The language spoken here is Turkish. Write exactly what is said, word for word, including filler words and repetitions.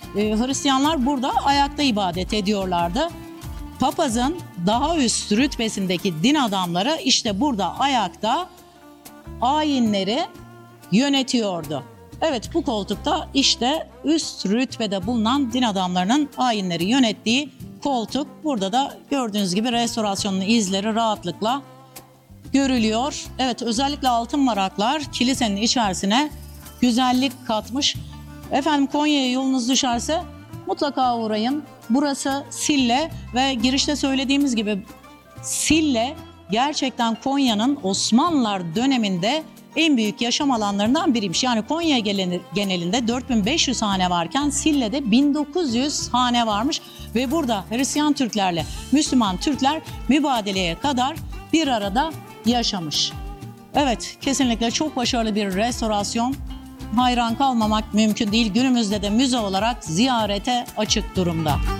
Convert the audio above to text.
e, Hristiyanlar burada ayakta ibadet ediyorlardı. Papazın daha üst rütbesindeki din adamları işte burada ayakta ayinleri yönetiyordu. Evet, bu koltukta işte üst rütbede bulunan din adamlarının ayinleri yönettiği koltuk. Burada da gördüğünüz gibi restorasyonun izleri rahatlıkla görülüyor. Evet, özellikle altın varaklar kilisenin içerisine güzellik katmış. Efendim, Konya'ya yolunuz düşerse mutlaka uğrayın. Burası Sille ve girişte söylediğimiz gibi Sille gerçekten Konya'nın Osmanlılar döneminde en büyük yaşam alanlarından biriymiş. Yani Konya genelinde dört bin beş yüz hane varken Sille'de bin dokuz yüz hane varmış ve burada Hristiyan Türklerle Müslüman Türkler mübadeleye kadar bir arada yaşamış. Evet, kesinlikle çok başarılı bir restorasyon. Hayran kalmamak mümkün değil. Günümüzde de müze olarak ziyarete açık durumda.